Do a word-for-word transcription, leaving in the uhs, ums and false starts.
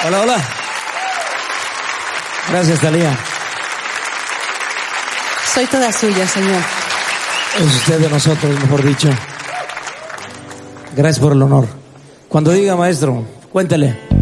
Hola, hola. Gracias, Thalía. Soy toda suya, señor. Es usted de nosotros, mejor dicho. Gracias por el honor. Cuando diga, maestro, cuéntele.